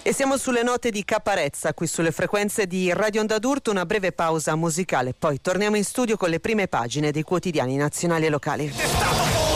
E siamo sulle note di Caparezza, qui sulle frequenze di Radio Onda d'Urto, una breve pausa musicale, poi torniamo in studio con le prime pagine dei quotidiani nazionali e locali.